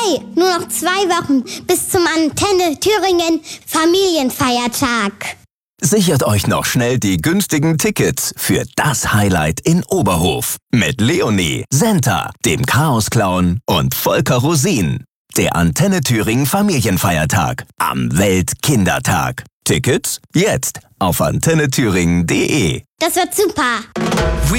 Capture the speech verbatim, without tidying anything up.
Hey, nur noch zwei Wochen bis zum Antenne Thüringen Familienfeiertag. Sichert euch noch schnell die günstigen Tickets für das Highlight in Oberhof mit Leonie, Senta, dem Chaos-Clown und Volker Rosin. Der Antenne Thüringen Familienfeiertag am Weltkindertag. Tickets jetzt auf antenne thüringen punkt de. Das wird super.